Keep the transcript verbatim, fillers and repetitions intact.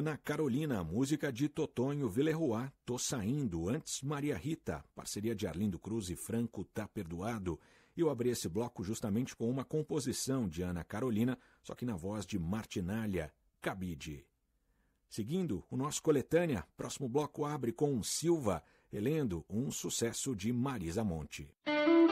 Ana Carolina, música de Totonho Villeroy, Tô Saindo. Antes, Maria Rita, parceria de Arlindo Cruz e Franco, Tá Perdoado. E eu abri esse bloco justamente com uma composição de Ana Carolina, só que na voz de Martinalha, Cabide. Seguindo o nosso Coletânea, próximo bloco abre com Silva, relendo um sucesso de Marisa Monte.